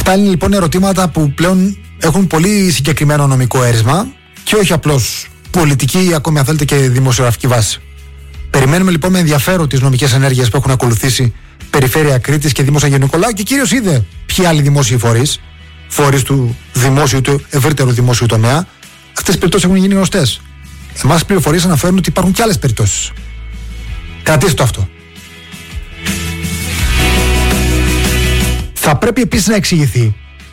Αυτά είναι λοιπόν ερωτήματα που πλέον έχουν πολύ συγκεκριμένο νομικό αίρισμα και όχι απλώς πολιτική ή ακόμη αν θέλετε και δημοσιογραφική βάση. Περιμένουμε λοιπόν με ενδιαφέρον τις νομικές ενέργειες που έχουν ακολουθήσει Περιφέρεια Κρήτης και Δήμος Αγίου Νικολάου και κυρίως είδε ποιοι άλλοι δημόσιοι φορείς του δημόσιου, του ευρύτερου δημόσιου τομέα, αυτές οι περιπτώσεις έχουν γίνει γνωστές. Εμάς οι πληροφορίες αναφέρουν ότι υπάρχουν και άλλες περιπτώσεις. Κρατήστε το αυτό. Θα πρέπει επίσης να εξηγηθεί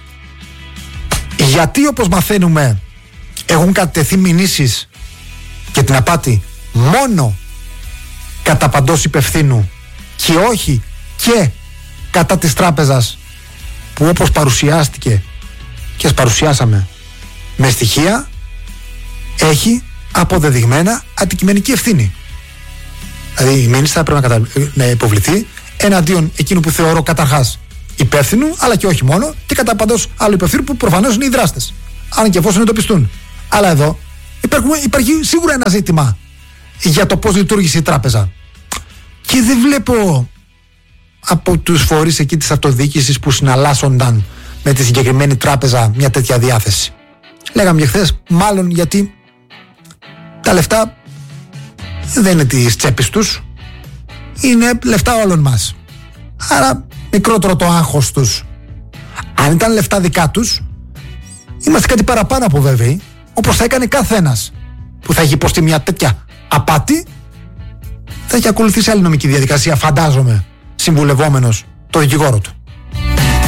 γιατί, όπως μαθαίνουμε, έχουν κατατεθεί μηνύσεις για την απάτη μόνο κατά παντός υπευθύνου και όχι και κατά της τράπεζας που, όπως παρουσιάστηκε και παρουσιάσαμε με στοιχεία, έχει αποδεδειγμένα αντικειμενική ευθύνη. Δηλαδή η μήνυση θα πρέπει να υποβληθεί εναντίον εκείνου που θεωρώ καταρχάς υπεύθυνου, αλλά και όχι μόνο, και κατά παντός άλλου υπευθύνου που προφανώς είναι οι δράστες, αν και εφόσον εντοπιστούν. Αλλά εδώ υπάρχει σίγουρα ένα ζήτημα για το πώς λειτουργήσε η τράπεζα. Και δεν βλέπω από τους φορείς εκεί της αυτοδιοίκησης που συναλλάσσονταν με τη συγκεκριμένη τράπεζα μια τέτοια διάθεση. Λέγαμε και χθες, μάλλον γιατί τα λεφτά δεν είναι της τσέπης τους, είναι λεφτά όλων μας. Άρα μικρότερο το άγχος τους. Αν ήταν λεφτά δικά τους, είμαστε κάτι παραπάνω από βέβαιοι, όπως θα έκανε κάθε ένας που θα έχει υποστεί μια τέτοια απάτη, θα έχει ακολουθήσει άλλη νομική διαδικασία, φαντάζομαι, συμβουλευόμενος το δικηγόρο του.